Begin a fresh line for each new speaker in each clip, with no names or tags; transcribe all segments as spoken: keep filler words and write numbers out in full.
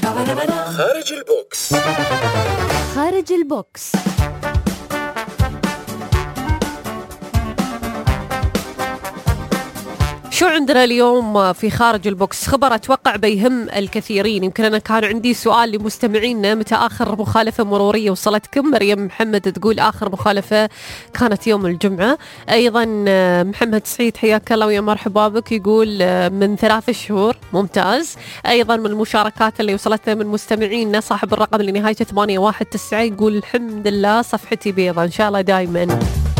خارج البوكس.
خارج البوكس. شو عندنا اليوم في خارج البوكس؟ خبر أتوقع بيهم الكثيرين. يمكن أنا كان عندي سؤال لمستمعينا، متى آخر مخالفة مرورية وصلتكم؟ مريم محمد تقول آخر مخالفة كانت يوم الجمعة. أيضا محمد سعيد حياك الله ويا مرحبا بك، يقول من ثلاث شهور. ممتاز. أيضا من المشاركات اللي وصلتنا من مستمعينا صاحب الرقم اللي نهايته ثمانية واحد تسعة يقول الحمد لله صفحتي بيضة إن شاء الله دايما.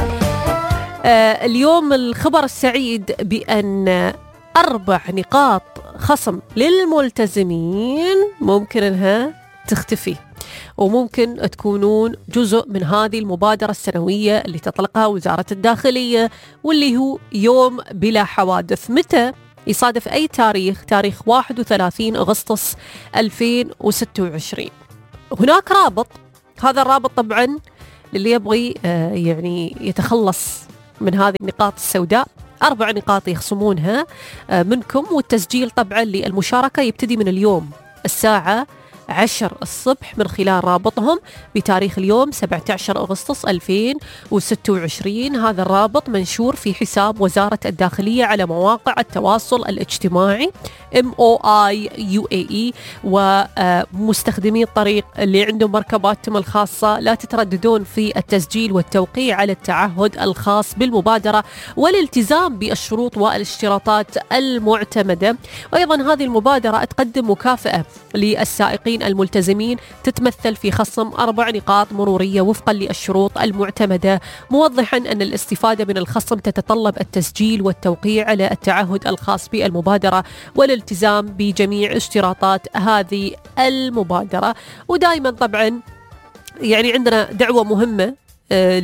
آه اليوم الخبر السعيد بأن أربع نقاط خصم للملتزمين ممكن أنها تختفي، وممكن تكونون جزء من هذه المبادرة السنوية اللي تطلقها وزارة الداخلية، واللي هو يوم بلا حوادث. متى يصادف أي تاريخ؟ تاريخ واحد وثلاثين أغسطس ألفين وستة وعشرين. هناك رابط، هذا الرابط طبعا للي يبغي آه يعني يتخلص من هذه النقاط السوداء. أربع نقاط يخصمونها منكم، والتسجيل طبعا للمشاركة يبتدي من اليوم الساعة عشر الصبح من خلال رابطهم بتاريخ اليوم سبعة عشر أغسطس ألفين وستة وعشرين. هذا الرابط منشور في حساب وزارة الداخلية على مواقع التواصل الاجتماعي إم أو آي يو إيه إي. ومستخدمي الطريق اللي عندهم مركباتهم الخاصة لا تترددون في التسجيل والتوقيع على التعهد الخاص بالمبادرة والالتزام بالشروط والاشتراطات المعتمدة. وأيضا هذه المبادرة تقدم مكافأة للسائقين الملتزمين تتمثل في خصم أربع نقاط مرورية وفقا للشروط المعتمدة، موضحا أن الاستفادة من الخصم تتطلب التسجيل والتوقيع على التعهد الخاص بالمبادرة والالتزام بجميع اشتراطات هذه المبادرة. ودائما طبعا يعني عندنا دعوة مهمة آه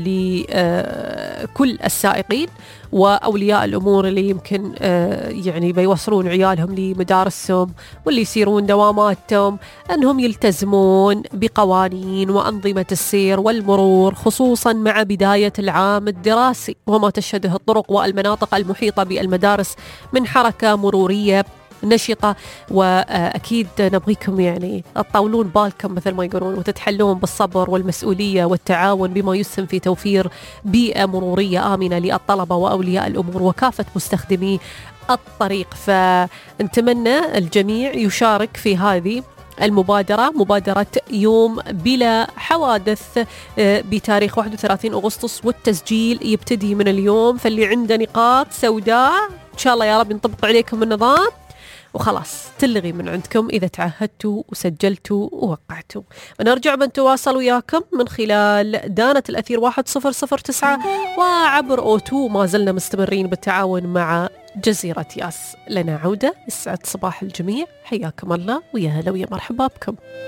لكل السائقين وأولياء الأمور اللي يمكن آه يعني بيوصلون عيالهم لمدارسهم واللي يسيرون دواماتهم، أنهم يلتزمون بقوانين وأنظمة السير والمرور، خصوصا مع بداية العام الدراسي وما تشهده الطرق والمناطق المحيطة بالمدارس من حركة مرورية نشطة. وأكيد نبغيكم يعني تطولون بالكم مثل ما يقولون، وتتحلون بالصبر والمسؤولية والتعاون بما يسهم في توفير بيئة مرورية آمنة للطلبة وأولياء الأمور وكافة مستخدمي الطريق. فنتمنى الجميع يشارك في هذه المبادرة، مبادرة يوم بلا حوادث بتاريخ واحد وثلاثين أغسطس، والتسجيل يبتدي من اليوم. فاللي عنده نقاط سوداء إن شاء الله يا رب ينطبق عليكم النظام وخلاص تلغي من عندكم إذا تعهدتوا وسجلتوا ووقعتوا. ونرجع بنتواصل وياكم من خلال دانة الأثير واحد صفر صفر تسعة وعبر أوتو. ما زلنا مستمرين بالتعاون مع جزيرة ياس. لنا عودة، يسعد صباح الجميع، حياكم الله ويا هلا ويا مرحبا بكم.